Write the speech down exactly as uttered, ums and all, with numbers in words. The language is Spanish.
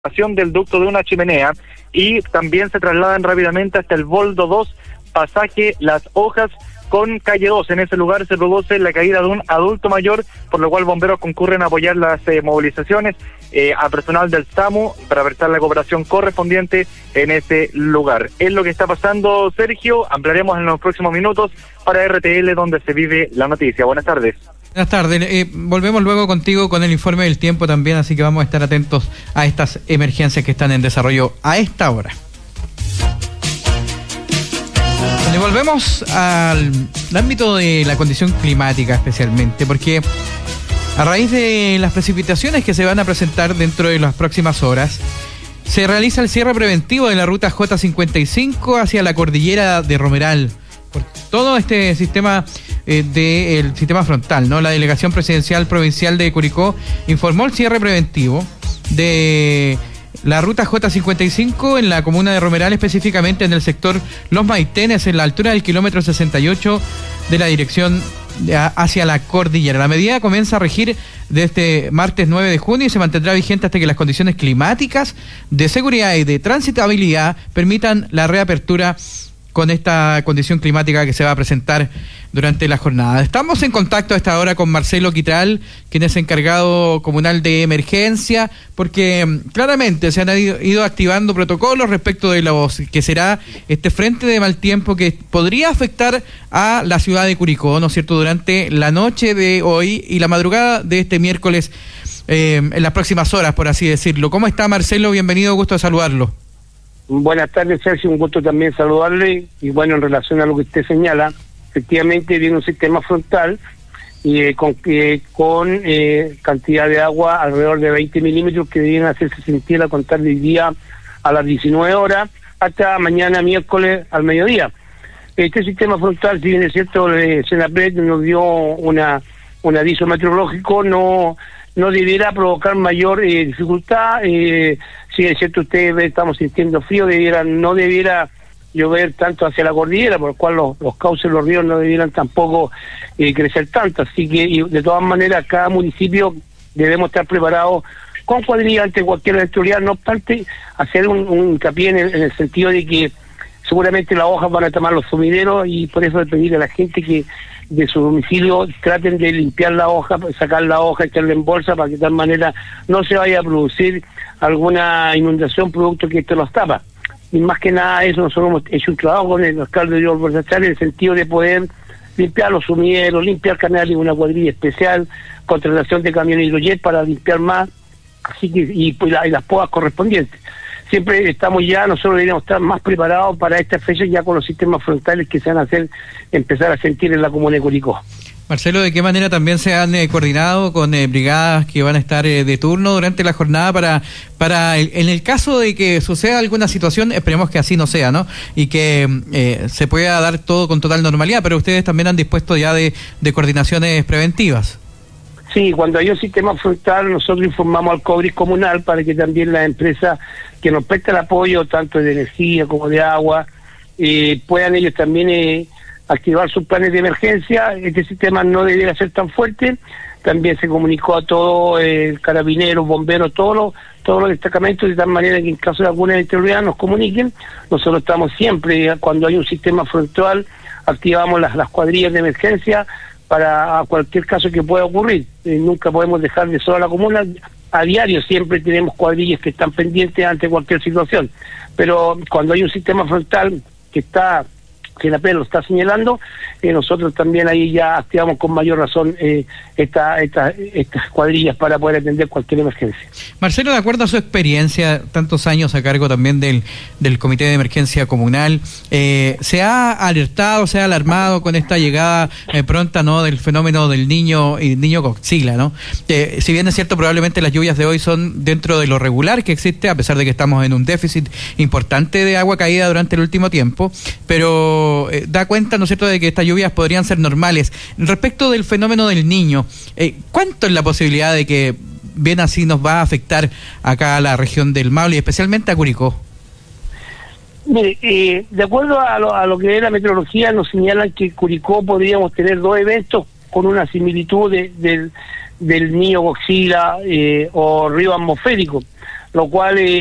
del ducto de una chimenea y también se trasladan rápidamente hasta el Boldo dos, pasaje Las Hojas con calle dos. En ese lugar se produce la caída de un adulto mayor, por lo cual bomberos concurren a apoyar las eh, movilizaciones eh, a personal del SAMU para prestar la cooperación correspondiente en ese lugar. Es lo que está pasando, Sergio. Ampliaremos en los próximos minutos para R T L, donde se vive la noticia. Buenas tardes. Buenas tardes, eh, volvemos luego contigo con el informe del tiempo también, así que vamos a estar atentos a estas emergencias que están en desarrollo a esta hora. Y volvemos al ámbito de la condición climática especialmente, porque a raíz de las precipitaciones que se van a presentar dentro de las próximas horas, se realiza el cierre preventivo de la ruta J cincuenta y cinco hacia la cordillera de Romeral. Por todo este sistema eh, del sistema frontal, ¿no? La Delegación Presidencial Provincial de Curicó informó el cierre preventivo de la ruta J cincuenta y cinco en la comuna de Romeral, específicamente en el sector Los Maitenes, en la altura del kilómetro sesenta y ocho de la dirección de, hacia la cordillera. La medida comienza a regir desde este martes nueve de junio y se mantendrá vigente hasta que las condiciones climáticas, de seguridad y de transitabilidad permitan la reapertura con esta condición climática que se va a presentar durante la jornada. Estamos en contacto a esta hora con Marcelo Quitral, quien es encargado comunal de emergencia, porque claramente se han ido activando protocolos respecto de los que será este frente de mal tiempo que podría afectar a la ciudad de Curicó, ¿no es cierto?, durante la noche de hoy y la madrugada de este miércoles, eh, en las próximas horas, por así decirlo. ¿Cómo está, Marcelo? Bienvenido, gusto de saludarlo. Buenas tardes, Sergio, un gusto también saludarle. Y bueno, en relación a lo que usted señala, efectivamente viene un sistema frontal y eh, con, eh, con eh, cantidad de agua alrededor de veinte milímetros que deben hacerse sentir a contar del día a las diecinueve horas hasta mañana miércoles al mediodía. Este sistema frontal, si bien es cierto, eh, Senapred nos dio una un aviso meteorológico, no no debiera provocar mayor eh, dificultad. Eh, si es cierto, ustedes estamos sintiendo frío, debiera no debiera llover tanto hacia la cordillera, por lo cual los, los cauces de los ríos no debieran tampoco eh, crecer tanto. Así que, y de todas maneras, cada municipio debemos estar preparados con cuadrillas ante cualquier eventualidad. No obstante, hacer un, un hincapié en el, en el sentido de que seguramente las hojas van a tomar los sumideros, y por eso pedir a la gente que de su domicilio traten de limpiar la hoja, sacar la hoja, echarla en bolsa, para que de tal manera no se vaya a producir alguna inundación producto que esto los tapa. Y más que nada eso, nosotros hemos hecho un trabajo con el alcalde de Borzachay en el sentido de poder limpiar los sumideros, limpiar canales, una cuadrilla especial, contratación de camiones hidrojet para limpiar más, así que y, y, la, y las podas correspondientes. Siempre estamos ya, nosotros deberíamos estar más preparados para esta fecha, ya con los sistemas frontales que se van a hacer, empezar a sentir en la comuna de Curicó. Marcelo, ¿de qué manera también se han eh, coordinado con eh, brigadas que van a estar eh, de turno durante la jornada para, para el, en el caso de que suceda alguna situación, esperemos que así no sea, ¿no? Y que eh, se pueda dar todo con total normalidad, pero ustedes también han dispuesto ya de, de coordinaciones preventivas? Sí, cuando hay un sistema frontal, nosotros informamos al COBRIS comunal para que también las empresas que nos prestan apoyo, tanto de energía como de agua, eh, puedan ellos también eh, activar sus planes de emergencia. Este sistema no debería ser tan fuerte. También se comunicó a todos, eh, carabineros, bomberos, todos los, todos los destacamentos, de tal manera que en caso de alguna eventualidad nos comuniquen. Nosotros estamos siempre, cuando hay un sistema frontal, activamos las, las cuadrillas de emergencia para cualquier caso que pueda ocurrir. Eh, nunca podemos dejar de sola la comuna. A diario siempre tenemos cuadrillas que están pendientes ante cualquier situación. Pero cuando hay un sistema frontal que está, que la P E lo está señalando, eh, nosotros también ahí ya activamos con mayor razón eh, esta, esta, estas cuadrillas para poder atender cualquier emergencia. Marcelo, de acuerdo a su experiencia, tantos años a cargo también del, del Comité de Emergencia Comunal, eh, ¿se ha alertado, se ha alarmado con esta llegada eh, pronta, ¿no?, del fenómeno del niño y niño Godzilla, ¿no? Eh, si bien es cierto, probablemente las lluvias de hoy son dentro de lo regular que existe, a pesar de que estamos en un déficit importante de agua caída durante el último tiempo, pero eh, da cuenta, ¿no es cierto?, de que estas lluvias podrían ser normales. Respecto del fenómeno del niño, eh, ¿cuánto es la posibilidad de que bien así nos va a afectar acá a la región del Maule y especialmente a Curicó? Mire, eh, de acuerdo a lo, a lo que es la meteorología, nos señalan que Curicó podríamos tener dos eventos con una similitud de, de, del niño Godzilla eh, o río atmosférico. lo cual eh,